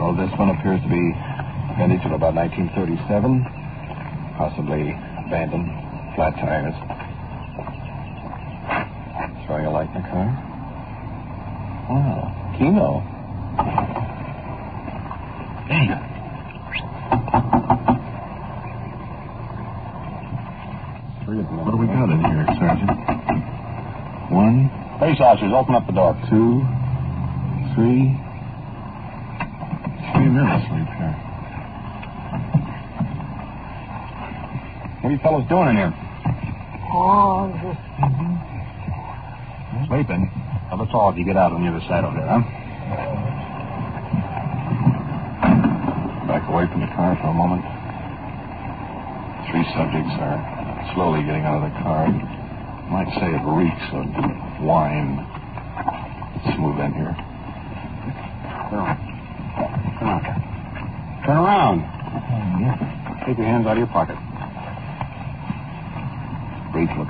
Well, this one appears to be vintage of about 1937. Possibly abandoned. Flat tires. Showing a light in the car. Wow. Kino. Dang. What do we got in here, Sergeant? 1. Police officers, open up the door. 2, 3. 3 men asleep here. What are you fellows doing in here? Oh, just... Sleeping? Well, that's all if you get out on the other side over there, huh? Back away from the car for a moment. 3 subjects are slowly getting out of the car. You might say it reeks of wine. Let's move in here. Come on. Turn around. Take your hands out of your pocket. Breathe, look